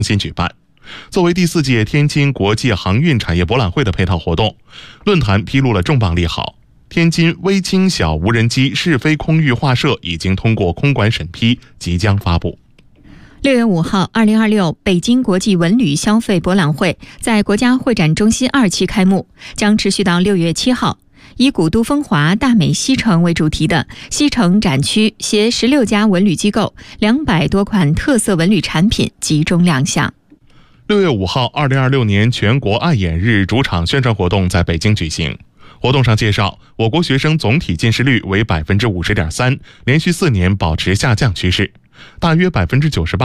新举办。作为第4届天津国际航运产业博览会的配套活动，论坛披露了重磅利好。天津微轻小无人机试飞空域画设已经通过空管审批，即将发布。 6月5号，2026北京国际文旅消费博览会在国家会展中心2期开幕，将持续到6月7号。以古都风华、大美西城为主题的西城展区携16家文旅机构200多款特色文旅产品集中亮相。 6月5号，2026年全国爱眼日主场宣传活动在北京举行。活动上介绍，我国学生总体近视率为 50.3%， 连续4年保持下降趋势，大约98%